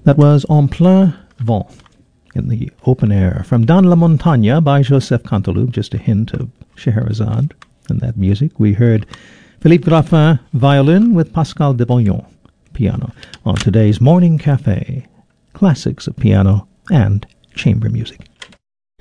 That was En Plein Vent, in the open air, from Dans la Montagne by Joseph Canteloup, just a hint of Scheherazade in that music. We heard Philippe Graffin, violin, with Pascal Desbouillon, piano, on today's Morning Cafe, classics of piano and chamber music.